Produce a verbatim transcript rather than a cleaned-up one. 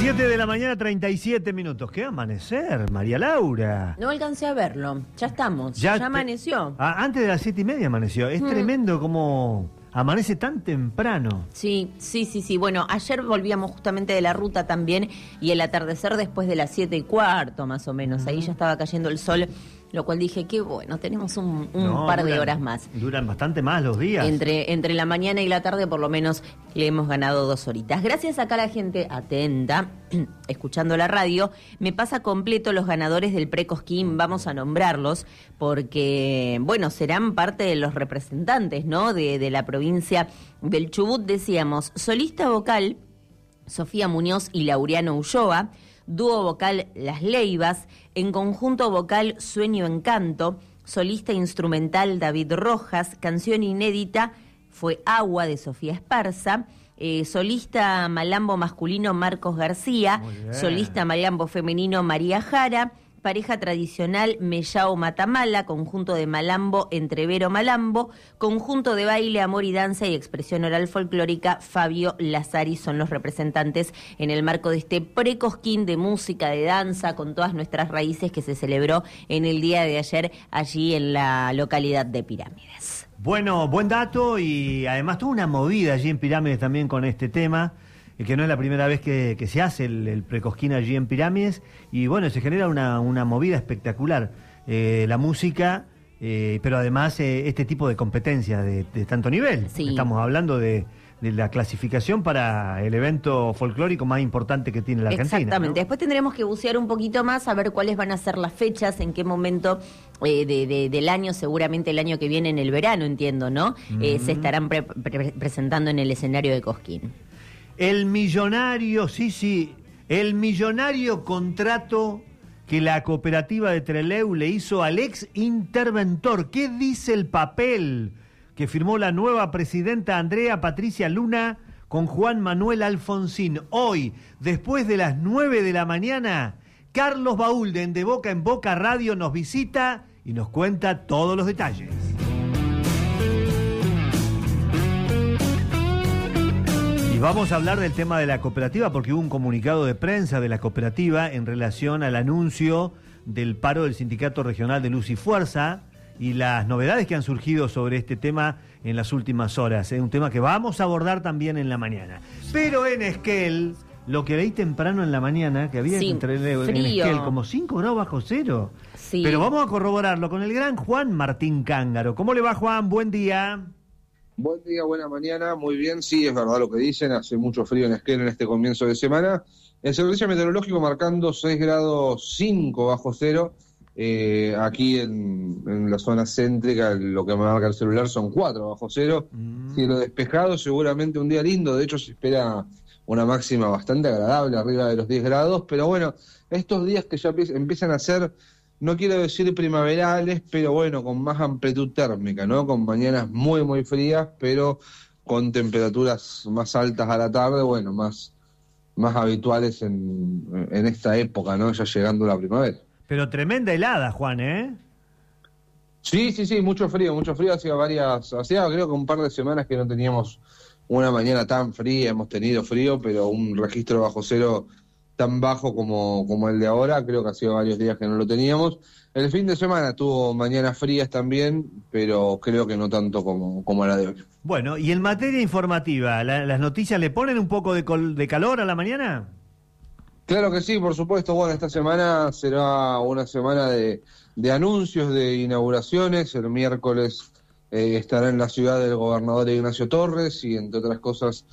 siete de la mañana, treinta y siete minutos. ¿Qué amanecer, María Laura? No alcancé a verlo. Ya estamos. Ya, ya te... amaneció. Ah, antes de las siete y media amaneció. Es mm. tremendo como amanece tan temprano. Sí, sí, sí, sí. Bueno, ayer volvíamos justamente de la ruta también y el atardecer después de las siete y cuarto, más o menos. Mm. Ahí ya estaba cayendo el sol. Lo cual dije, qué bueno, tenemos un, un no, par duran, de horas más. Duran bastante más los días. Entre, entre la mañana y la tarde por lo menos le hemos ganado dos horitas. Gracias acá a la gente atenta, escuchando la radio. Me pasa completo los ganadores del Pre-Cosquín, vamos a nombrarlos, porque, bueno, serán parte de los representantes, ¿no? De, de la provincia del Chubut, decíamos, solista vocal, Sofía Muñoz y Laureano Ulloa, dúo vocal Las Leivas, en conjunto vocal Sueño Encanto, solista instrumental David Rojas, canción inédita fue Agua de Sofía Esparza, eh, solista malambo masculino Marcos García, solista malambo femenino María Jara, pareja tradicional Mellao Matamala, conjunto de malambo Entrevero Malambo, conjunto de baile, amor y danza y expresión oral folclórica Fabio Lazari son los representantes en el marco de este Pre-Cosquín de música, de danza, con todas nuestras raíces que se celebró en el día de ayer allí en la localidad de Pirámides. Bueno, buen dato y además tuvo una movida allí en Pirámides también con este tema. Que no es la primera vez que, que se hace el, el Pre-Cosquín allí en Pirámides, y bueno, se genera una, una movida espectacular, eh, la música, eh, pero además eh, este tipo de competencias de, de tanto nivel. Sí. Estamos hablando de, de la clasificación para el evento folclórico más importante que tiene la Argentina. Exactamente, ¿no? Después tendremos que bucear un poquito más, a ver cuáles van a ser las fechas, en qué momento eh, de, de, del año, seguramente el año que viene en el verano, entiendo, ¿no? Mm. Eh, se estarán pre pre presentando en el escenario de Cosquín. El millonario, sí, sí, el millonario contrato que la cooperativa de Trelew le hizo al ex interventor. ¿Qué dice el papel que firmó la nueva presidenta Andrea Patricia Luna con Juan Manuel Alfonsín? Hoy, después de las nueve de la mañana, Carlos Baúlden de Boca en Boca Radio nos visita y nos cuenta todos los detalles. Vamos a hablar del tema de la cooperativa porque hubo un comunicado de prensa de la cooperativa en relación al anuncio del paro del Sindicato Regional de Luz y Fuerza y las novedades que han surgido sobre este tema en las últimas horas. Es un tema que vamos a abordar también en la mañana. Pero en Esquel, lo que leí temprano en la mañana, que había sí, entre, en Esquel como cinco grados bajo cero. Sí. Pero vamos a corroborarlo con el gran Juan Martín Cángaro. ¿Cómo le va, Juan? Buen día. Buen día, buena mañana, muy bien, sí, es verdad lo que dicen, hace mucho frío en Esquel en este comienzo de semana. El servicio meteorológico marcando seis grados cinco bajo cero, eh, aquí en, en la zona céntrica lo que me marca el celular son cuatro bajo cero, mm. cielo despejado, seguramente un día lindo, de hecho se espera una máxima bastante agradable, arriba de los diez grados, pero bueno, estos días que ya empiezan a ser... No quiero decir primaverales, pero bueno, con más amplitud térmica, ¿no? Con mañanas muy, muy frías, pero con temperaturas más altas a la tarde, bueno, más, más habituales en, en esta época, ¿no? Ya llegando la primavera. Pero tremenda helada, Juan, ¿eh? Sí, sí, sí, mucho frío, mucho frío. Hacía varias, hacía creo que un par de semanas que no teníamos una mañana tan fría, hemos tenido frío, pero un registro bajo cero tan bajo como, como el de ahora, creo que hacía varios días que no lo teníamos. El fin de semana tuvo mañanas frías también, pero creo que no tanto como, como la de hoy. Bueno, y en materia informativa, ¿la, ¿las noticias le ponen un poco de, col, de calor a la mañana? Claro que sí, por supuesto. Bueno, esta semana será una semana de, de anuncios, de inauguraciones. El miércoles eh, estará en la ciudad el gobernador Ignacio Torres y, entre otras cosas,